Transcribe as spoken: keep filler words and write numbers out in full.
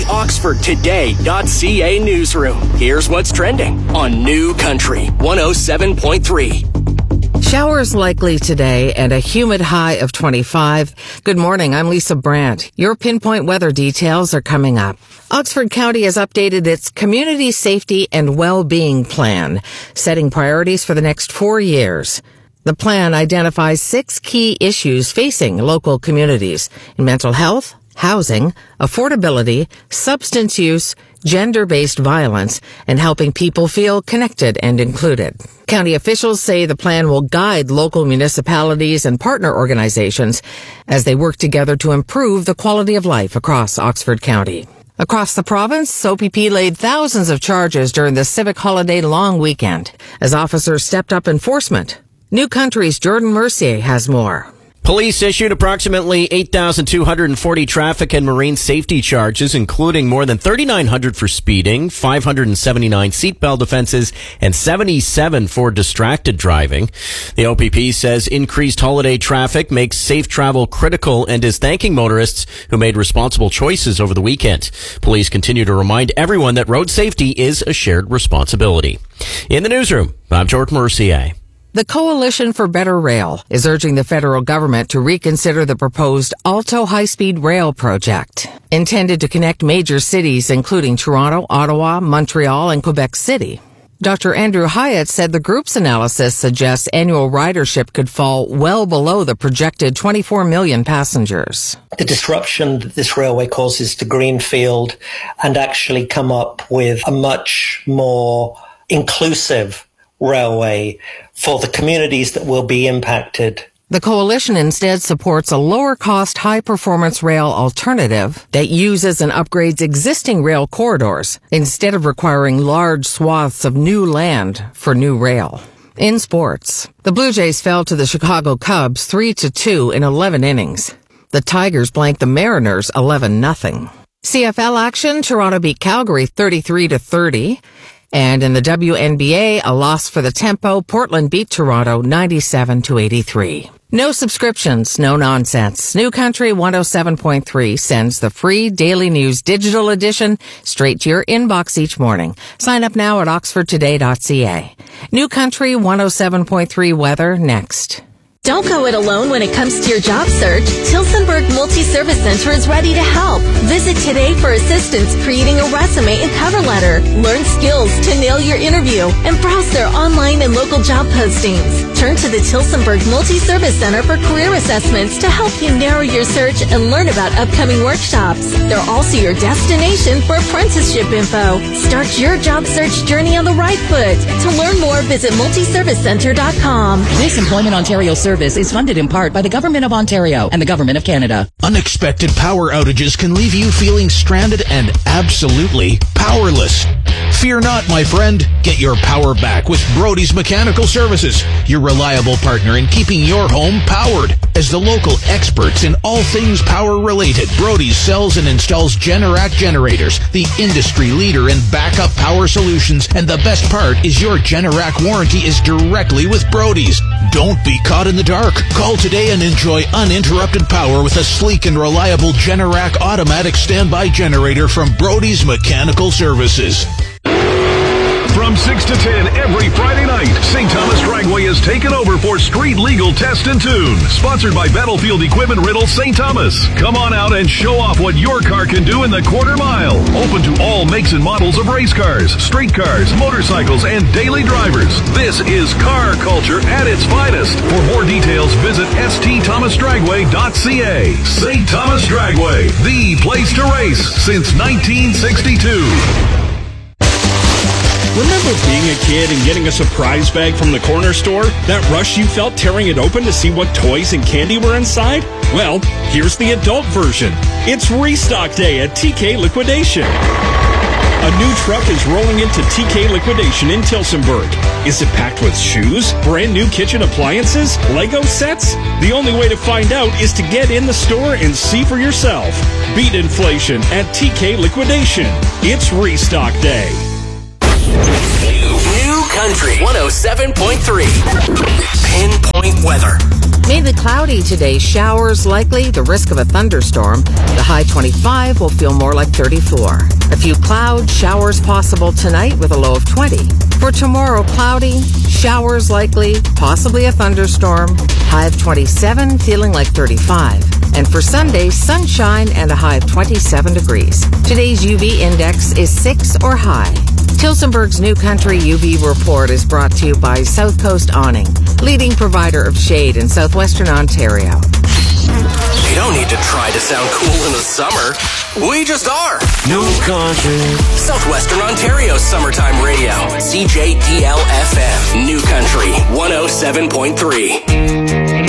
the Oxford Today dot C A newsroom. Here's what's trending on New Country one oh seven point three. Showers likely today and a humid high of twenty-five. Good morning, I'm Lisa Brandt. Your pinpoint weather details are coming up. Oxford County has updated its Community Safety and Well-Being Plan, setting priorities for the next four years. The plan identifies six key issues facing local communities in mental health, housing, affordability, substance use, gender-based violence, and helping people feel connected and included. County officials say the plan will guide local municipalities and partner organizations as they work together to improve the quality of life across Oxford County. Across the province, O P P laid thousands of charges during the civic holiday long weekend as officers stepped up enforcement. New Country's Jordan Mercier has more. Police issued approximately eight thousand two hundred forty traffic and marine safety charges, including more than thirty-nine hundred for speeding, five hundred seventy-nine seatbelt offenses, and seventy-seven for distracted driving. The O P P says increased holiday traffic makes safe travel critical and is thanking motorists who made responsible choices over the weekend. Police continue to remind everyone that road safety is a shared responsibility. In the newsroom, I'm Jordan Mercier. The Coalition for Better Rail is urging the federal government to reconsider the proposed Alto high-speed rail project, intended to connect major cities including Toronto, Ottawa, Montreal, and Quebec City. Doctor Andrew Hyatt said the group's analysis suggests annual ridership could fall well below the projected twenty-four million passengers. The disruption that this railway causes to Greenfield and actually come up with a much more inclusive railway for the communities that will be impacted. The coalition instead supports a lower-cost, high-performance rail alternative that uses and upgrades existing rail corridors instead of requiring large swaths of new land for new rail. In sports, the Blue Jays fell to the Chicago Cubs three to two in eleven innings. The Tigers blanked the Mariners eleven nothing. C F L action, Toronto beat Calgary thirty-three to thirty. And in the W N B A, a loss for the Tempo, Portland beat Toronto ninety-seven to eighty-three. No subscriptions, no nonsense. New Country one oh seven point three sends the free Daily News digital edition straight to your inbox each morning. Sign up now at oxford today dot c a. New Country one oh seven point three weather next. Don't go it alone when it comes to your job search. Tilsonburg Multi-Service Center is ready to help. Visit today for assistance creating a resume and cover letter. Learn skills to nail your interview and browse their online and local job postings. Turn to the Tilsonburg Multi-Service Center for career assessments to help you narrow your search and learn about upcoming workshops. They're also your destination for apprenticeship info. Start your job search journey on the right foot. To learn more, visit multi service center dot com. This Employment Ontario service is funded in part by the Government of Ontario and the Government of Canada. Unexpected power outages can leave you feeling stranded and absolutely powerless. Fear not, my friend. Get your power back with Brody's Mechanical Services, your reliable partner in keeping your home powered. As the local experts in all things power-related, Brody's sells and installs Generac generators, the industry leader in backup power solutions, and the best part is your Generac warranty is directly with Brody's. Don't be caught in the dark. Call today and enjoy uninterrupted power with a sleek and reliable Generac automatic standby generator from Brody's Mechanical Services. From six to ten every Friday night, Saint Thomas Dragway is taken over for Street Legal Test and Tune. Sponsored by Battlefield Equipment Rental Saint Thomas. Come on out and show off what your car can do in the quarter mile. Open to all makes and models of race cars, street cars, motorcycles, and daily drivers. This is car culture at its finest. For more details, visit s t thomas dragway dot c a. Saint Thomas Dragway, the place to race since nineteen sixty-two. Remember being a kid and getting a surprise bag from the corner store? That rush you felt tearing it open to see what toys and candy were inside? Well, here's the adult version. It's Restock Day at T K Liquidation. A new truck is rolling into T K Liquidation in Tilsonburg. Is it packed with shoes, brand new kitchen appliances, Lego sets? The only way to find out is to get in the store and see for yourself. Beat inflation at T K Liquidation. It's Restock Day. New, New Country one oh seven point three. Pinpoint weather. Mainly cloudy today. Showers likely. The risk of a thunderstorm. The high twenty-five will feel more like thirty-four. A few clouds, showers possible tonight with a low of twenty. For tomorrow, cloudy, showers likely, possibly a thunderstorm. High of twenty-seven, feeling like thirty-five. And for Sunday, sunshine and a high of twenty-seven degrees. Today's U V index is six or high. Tilsonburg's New Country U V report is brought to you by South Coast Awning, leading provider of shade in southwestern Ontario. You don't need to try to sound cool in the summer. We just are. New Country. Southwestern Ontario's summertime radio. C J D L F M. New Country one oh seven point three.